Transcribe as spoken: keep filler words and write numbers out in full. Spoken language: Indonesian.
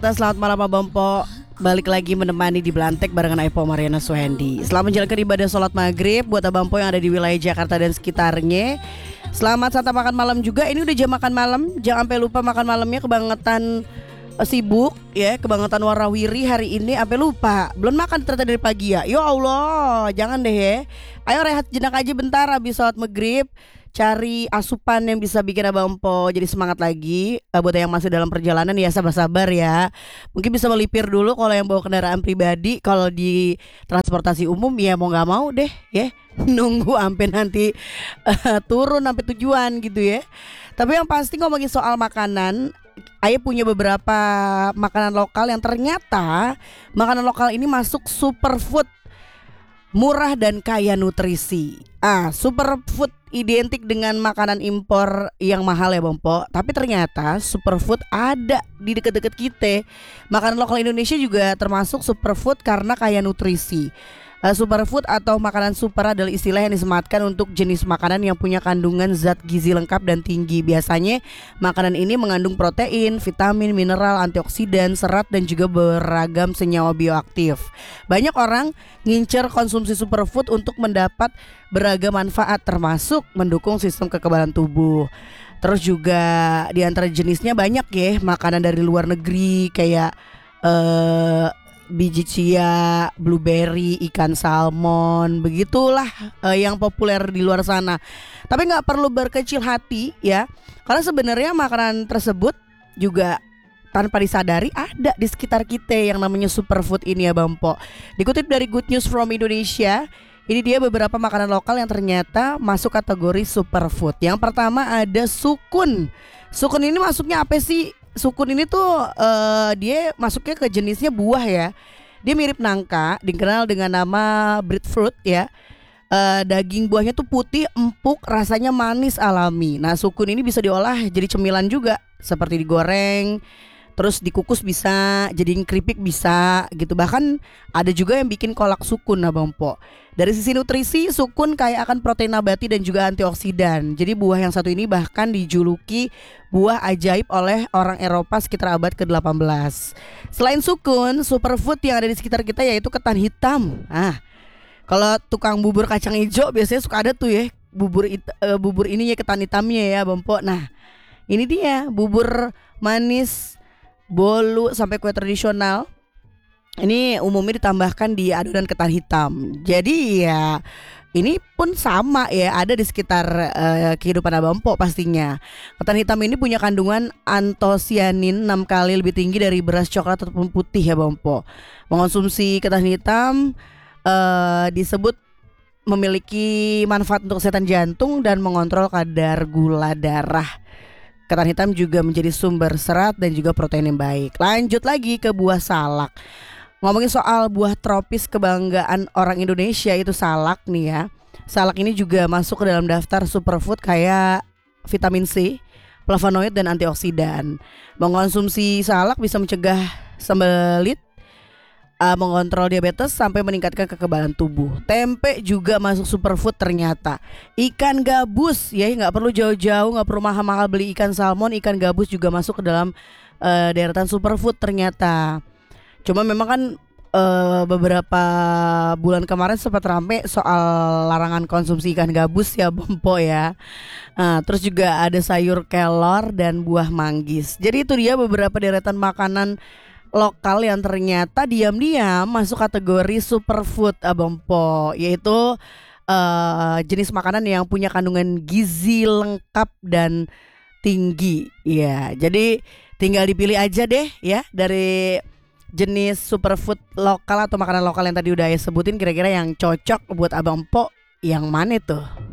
Selamat malam Abang Po. Balik lagi menemani di Belantek barengan Aipo Mariana Suhendi. Selamat menjalankan ibadah sholat maghrib buat Abang Po yang ada di wilayah Jakarta dan sekitarnya. Selamat santap makan malam juga. Ini udah jam makan malam. Jangan sampai lupa makan malamnya, kebangetan uh, sibuk ya, kebangetan warawiri hari ini sampai lupa. Belum makan ternyata dari pagi ya. Ya Allah, jangan deh ya. Ayo rehat jenak aja bentar habis sholat maghrib. Cari asupan yang bisa bikin Abang Po jadi semangat lagi. uh, Buat yang masih dalam perjalanan ya sabar-sabar ya. Mungkin bisa melipir dulu kalau yang bawa kendaraan pribadi. Kalau di transportasi umum ya mau gak mau deh ya, nunggu sampai nanti uh, turun sampai tujuan gitu ya. Tapi yang pasti ngomongin soal makanan, Ayah punya beberapa makanan lokal yang ternyata makanan lokal ini masuk superfood, murah dan kaya nutrisi. Ah, superfood identik dengan makanan impor yang mahal ya Bang Po. Tapi ternyata superfood ada di dekat-dekat kita. Makanan lokal Indonesia juga termasuk superfood karena kaya nutrisi. Uh, superfood atau makanan super adalah istilah yang disematkan untuk jenis makanan yang punya kandungan zat gizi lengkap dan tinggi. Biasanya makanan ini mengandung protein, vitamin, mineral, antioksidan, serat dan juga beragam senyawa bioaktif. Banyak orang ngincer konsumsi superfood untuk mendapat beragam manfaat termasuk mendukung sistem kekebalan tubuh. Terus juga di antara jenisnya banyak ya, makanan dari luar negeri kayak uh, biji chia, blueberry, ikan salmon, begitulah uh, yang populer di luar sana. Tapi nggak perlu berkecil hati ya, karena sebenarnya makanan tersebut juga tanpa disadari ada di sekitar kita yang namanya superfood ini ya Bang Po. Dikutip dari Good News from Indonesia, ini dia beberapa makanan lokal yang ternyata masuk kategori superfood. Yang pertama ada sukun. Sukun ini masuknya apa sih? Sukun ini tuh uh, dia masuknya ke jenisnya buah ya. Dia mirip nangka, dikenal dengan nama breadfruit ya. uh, Daging buahnya tuh putih, empuk, rasanya manis alami. Nah sukun ini bisa diolah jadi cemilan juga, seperti digoreng, terus dikukus bisa, jadiin keripik bisa gitu. Bahkan ada juga yang bikin kolak sukun Abang Po. Dari sisi nutrisi, sukun kaya akan protein nabati dan juga antioksidan. Jadi buah yang satu ini bahkan dijuluki buah ajaib oleh orang Eropa sekitar abad ke delapan belas. Selain sukun, superfood yang ada di sekitar kita yaitu ketan hitam. Ah, kalau tukang bubur kacang hijau biasanya suka ada tuh ya bubur it, uh, bubur ininya ketan hitamnya ya Bang Po. Nah ini dia bubur manis, bolu sampai kue tradisional. Ini umumnya ditambahkan di adonan ketan hitam. Jadi ya ini pun sama ya, ada di sekitar uh, kehidupan Abang Po pastinya. Ketan hitam ini punya kandungan antosianin enam kali lebih tinggi dari beras coklat ataupun putih ya Bang Po. Mengonsumsi ketan hitam uh, disebut memiliki manfaat untuk kesehatan jantung dan mengontrol kadar gula darah. Ketan hitam juga menjadi sumber serat dan juga protein yang baik. Lanjut lagi ke buah salak. Ngomongin soal buah tropis kebanggaan orang Indonesia itu salak nih ya. Salak ini juga masuk ke dalam daftar superfood kayak vitamin C, flavonoid dan antioksidan. Mengonsumsi salak bisa mencegah sembelit, uh, mengontrol diabetes sampai meningkatkan kekebalan tubuh. Tempe juga masuk superfood ternyata. Ikan gabus ya, nggak perlu jauh-jauh, nggak perlu mahal-mahal beli ikan salmon. Ikan gabus juga masuk ke dalam uh, deretan superfood ternyata. Cuma memang kan uh, beberapa bulan kemarin sempat rame soal larangan konsumsi ikan gabus ya Bang Po ya. Nah, terus juga ada sayur kelor dan buah manggis. Jadi itu dia beberapa deretan makanan lokal yang ternyata diam-diam masuk kategori superfood Abang Po, yaitu uh, jenis makanan yang punya kandungan gizi lengkap dan tinggi. Ya, jadi tinggal dipilih aja deh ya dari jenis superfood lokal atau makanan lokal yang tadi udah saya sebutin, kira-kira yang cocok buat Abang Po yang mana tuh?